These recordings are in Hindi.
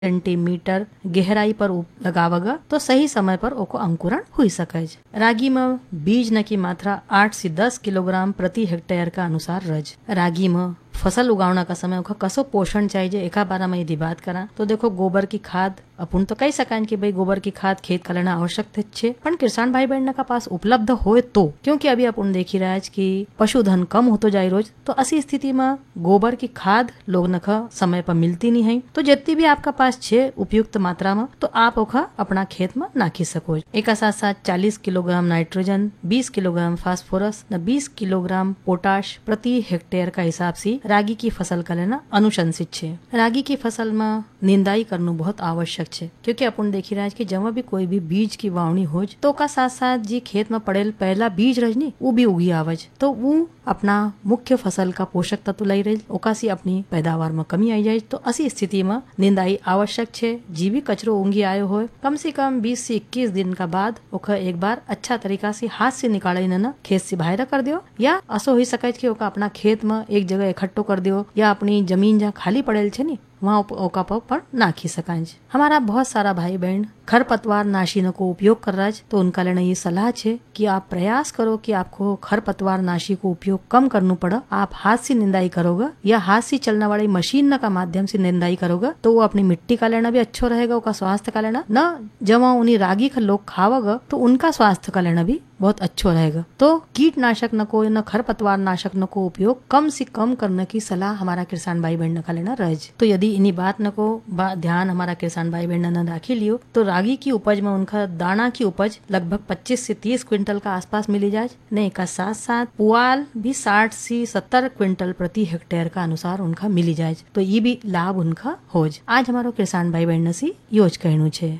सेंटीमीटर गहराई पर लगावगा तो सही समय पर ओको अंकुरण हुई सके। रागी में बीज न की मात्रा 8 से 10 किलोग्राम प्रति हेक्टेयर का अनुसार रज। रागी में फसल उगावना का समय ओका कसो पोषण चाहिए एका बारे में यदि बात करा तो देखो गोबर की खाद अपन तो कही सकान कि भाई गोबर की खाद खेत का लेना आवश्यक छे, पण किसान भाई बहन का पास उपलब्ध होए तो, क्योंकि अभी अपन देखी रहा है कि पशुधन कम होतो जाए रोज, तो ऐसी स्थिति में गोबर की खाद लोग न समय पर मिलती नहीं है। तो जितनी भी आपका पास छे उपयुक्त मात्रा में तो आप ओखा अपना खेत में नाखी सको। एक साथ साथ 40 किलोग्राम नाइट्रोजन, 20 किलोग्राम फास्फोरस न 20 किलोग्राम पोटाश प्रति हेक्टेयर का हिसाब से रागी की फसल का लेना अनुशंसित छे। रागी की फसल में निंदाई करना बहुत आवश्यक छे, क्योंकि अपन देखी रहा है कि जब भी कोई भी बीज की वावनी हो तो का साथ साथ जी खेत में पड़ेल पहला बीज रजनी वो भी उगी आवज, तो वो अपना मुख्य फसल का पोषक तत्व लाई रही, ओकासी अपनी पैदावार में कमी आई जाए। तो ऐसी स्थिति में निंदाई आवश्यक छे। जी भी कचरो उंगी आयो हो कम से कम 20 से 21 दिन का बाद ओका एक बार अच्छा तरीका से हाथ से निकाले न खेत से बाहर कर दियो, या असो हो सके कि ओका अपना खेत में एक जगह इकट्ठो कर दियो, या अपनी जमीन जहाँ खाली पड़ेल छे नी वहाँ ओका पर नाखी सकांज। हमारा बहुत सारा भाई बहन खरपतवार नाशी को उपयोग कर रहा है, तो उनका लेना ये सलाह है कि आप प्रयास करो कि आपको खरपतवार नाशी को उपयोग कम करना पड़ा। आप हाथ से निंदाई करोगे या हाथ से चलने वाली मशीन का माध्यम से निंदाई करोगे तो वो अपनी मिट्टी का लेना भी अच्छो रहेगा, उनका स्वास्थ्य का लेना न जब उन्हीं रागी का लोग खावगा तो उनका स्वास्थ्य का लेना भी बहुत अच्छो रहेगा। तो कीटनाशक न को न खरपतवार नाशक न को उपयोग कम से कम करने की सलाह हमारा किसान भाई बहन का लेना रहे। तो यदि इन्हीं बात न को ध्यान हमारा किसान भाई बहन न राखी लियो तो रागी की उपज में उनका दाना की उपज लगभग 25 से 30 क्विंटल का आसपास मिली जाए। नहीं का साथ साथ पुआल भी 60 से 70 क्विंटल प्रति हेक्टेयर का अनुसार उनका मिली जाए, तो ये भी लाभ उनका होज। आज हमारो किसान भाई बहन से योज कहनु छे।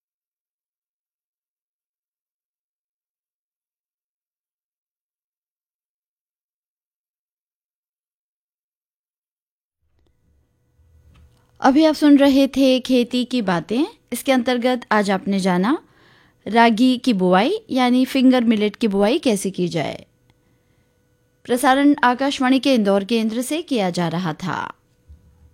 अभी आप सुन रहे थे खेती की बातें। इसके अंतर्गत आज आपने जाना रागी की बुआई यानी फिंगर मिलेट की बुआई कैसे की जाए। प्रसारण आकाशवाणी के इंदौर केंद्र से किया जा रहा था।